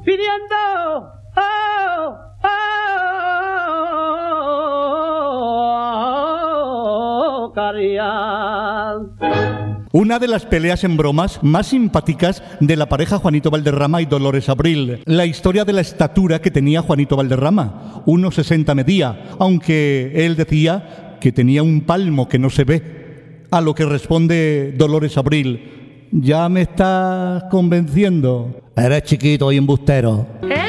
pidiendo caridad. Una de las peleas en bromas más simpáticas de la pareja Juanito Valderrama y Dolores Abril. La historia de la estatura que tenía Juanito Valderrama. 1,60 medía, aunque él decía que tenía un palmo que no se ve. A lo que responde Dolores Abril: ya me estás convenciendo. Eres chiquito y embustero.